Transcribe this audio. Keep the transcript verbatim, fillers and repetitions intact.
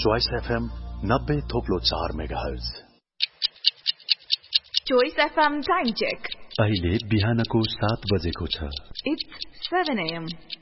Choice FM नब्बे थोप्लो चार megahertz. Choice FM time check. अहिले बिहानको सात बजेको छ। It's seven a m